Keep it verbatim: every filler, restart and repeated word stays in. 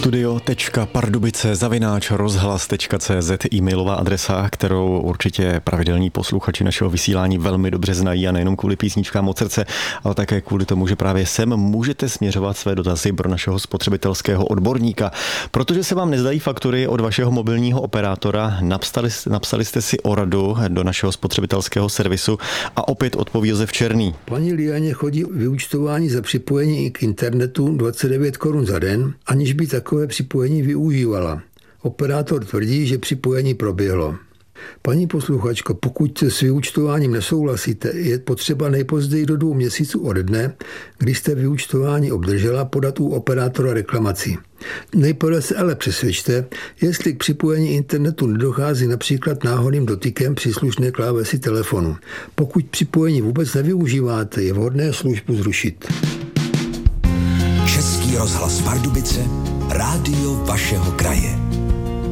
studio tečka pardubice zavináč rozhlas tečka cé zet e-mailová adresa, kterou určitě pravidelní posluchači našeho vysílání velmi dobře znají a nejenom kvůli písničkám od srdce, ale také kvůli tomu, že právě sem můžete směřovat své dotazy pro našeho spotřebitelského odborníka. Protože se vám nezdají faktury od vašeho mobilního operátora, napsali, napsali jste si o radu do našeho spotřebitelského servisu a opět odpoví Josef Černý. Paní Lianě chodí vyúčtování za připojení k internetu dvacet devět korun za den, aniž by takové připojení využívala. Operátor tvrdí, že připojení proběhlo. Paní posluchačko, pokud s vyúčtováním nesouhlasíte, je potřeba nejpozději do dvou měsíců ode dne, kdy jste vyúčtování obdržela, podat u operátora reklamaci. Nejprve se ale přesvědčte, jestli k připojení internetu nedochází například náhodným dotykem příslušné klávesy telefonu. Pokud připojení vůbec nevyužíváte, je vhodné službu zrušit. Český rozhlas Pardubice, rádio vašeho kraje.